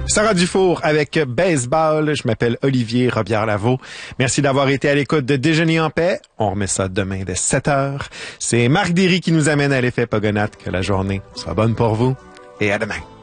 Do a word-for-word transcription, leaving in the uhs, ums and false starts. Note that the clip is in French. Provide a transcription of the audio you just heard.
Sarah Dufour avec Baseball. Je m'appelle Olivier Robillard-Lavaux. Merci d'avoir été à l'écoute de Déjeuner en paix. On remet ça demain dès sept heures. C'est Marc Derry qui nous amène à l'effet Pogonat. Que la journée soit bonne pour vous et à demain.